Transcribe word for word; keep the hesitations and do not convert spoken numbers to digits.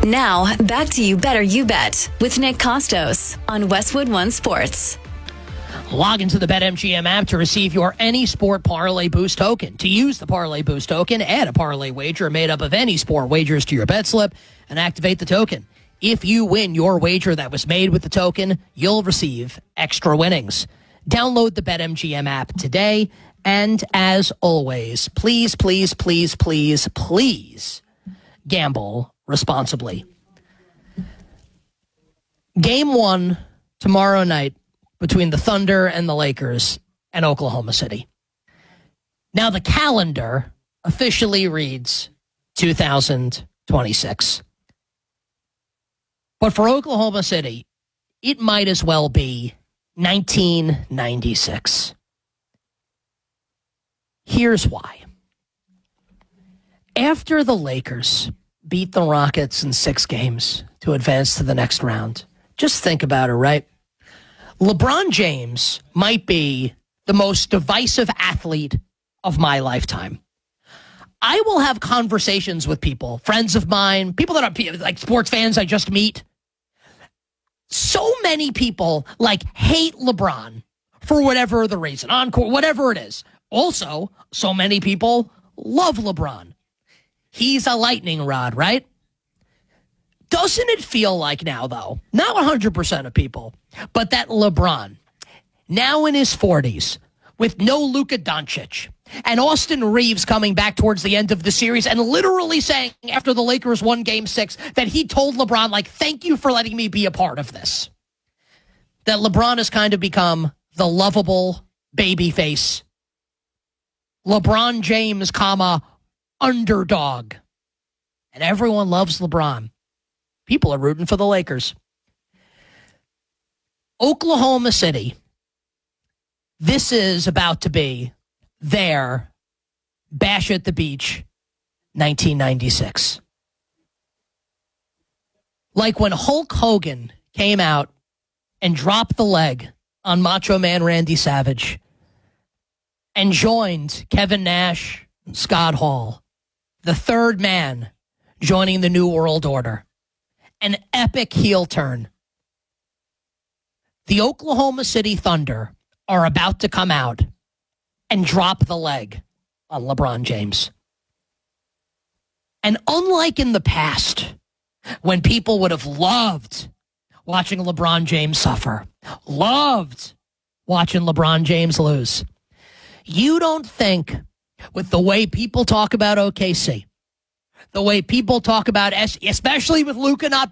Now, back to You Better You Bet with Nick Costos on Westwood One Sports. Log into the BetMGM app to receive your Any Sport Parlay Boost token. To use the Parlay Boost token, add a parlay wager made up of any sport wagers to your bet slip and activate the token. If you win your wager that was made with the token, you'll receive extra winnings. Download the BetMGM app today. And as always, please, please, please, please, please gamble responsibly. Game one tomorrow night between the Thunder and the Lakers and Oklahoma City. Now, the calendar officially reads two thousand twenty-six. But for Oklahoma City, it might as well be nineteen ninety-six. Here's why. After the Lakers beat the Rockets in six games to advance to the next round, just think about it, right? LeBron James might be the most divisive athlete of my lifetime. I will have conversations with people, friends of mine, people that are like sports fans I just meet. So many people like hate LeBron for whatever the reason, encore, whatever it is. Also, so many people love LeBron. He's a lightning rod, right? Doesn't it feel like now, though, not one hundred percent of people, but that LeBron, now in his forties, with no Luka Doncic, and Austin Reeves coming back towards the end of the series and literally saying after the Lakers won game six that he told LeBron, like, thank you for letting me be a part of this. That LeBron has kind of become the lovable baby face. LeBron James, comma, underdog. And everyone loves LeBron. People are rooting for the Lakers. Oklahoma City. This is about to be their Bash at the Beach nineteen ninety-six. Like when Hulk Hogan came out and dropped the leg on Macho Man Randy Savage and joined Kevin Nash and Scott Hall, the third man joining the New World Order. An epic heel turn. The Oklahoma City Thunder are about to come out and drop the leg on LeBron James. And unlike in the past, when people would have loved watching LeBron James suffer, loved watching LeBron James lose, you don't think with the way people talk about O K C, the way people talk about, especially with Luka not